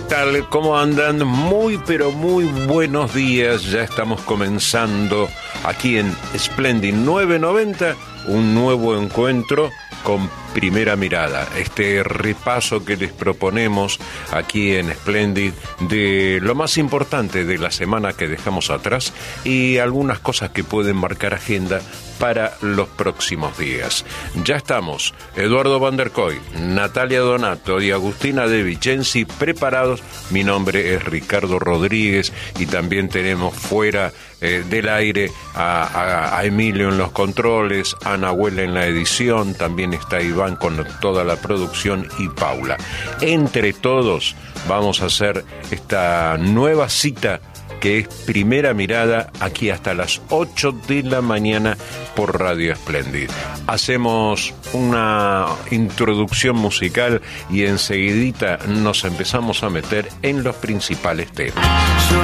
tal? ¿Cómo andan? Muy, pero muy buenos días. Ya estamos comenzando aquí en Splendid 990, un nuevo encuentro con Primera Mirada. Este repaso que les proponemos aquí en Splendid de lo más importante de la semana que dejamos atrás y algunas cosas que pueden marcar agenda para los próximos días. Ya estamos, Eduardo Van der Koy, Natalia Donato y Agustina De Vicenzi preparados. Mi nombre es Ricardo Rodríguez y también tenemos fuera del aire a Emilio en los controles, a Nahuel en la edición, también está Iván con toda la producción y Paula. Entre todos vamos a hacer esta nueva cita que es Primera Mirada, aquí hasta las 8 de la mañana por Radio Splendid. Hacemos una introducción musical y enseguidita nos empezamos a meter en los principales temas.